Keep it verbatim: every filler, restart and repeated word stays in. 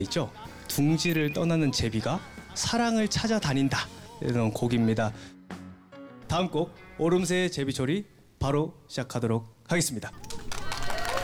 있죠. 둥지를 떠나는 제비가 사랑을 찾아다닌다 이런 곡입니다. 다음 곡 오름새의 제비소리 바로 시작하도록 하겠습니다.